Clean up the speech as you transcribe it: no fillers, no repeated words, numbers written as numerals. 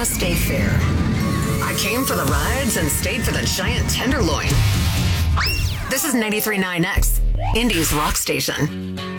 to stay fair. I came for the rides and stayed for the giant tenderloin. This is 93.9X, Indy's rock station.